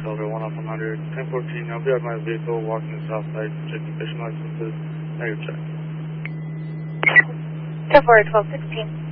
Delta 1 off 100, 1014, I'll be at my vehicle walking the south side, checking fishing licenses, negative check. 10-4, 1216.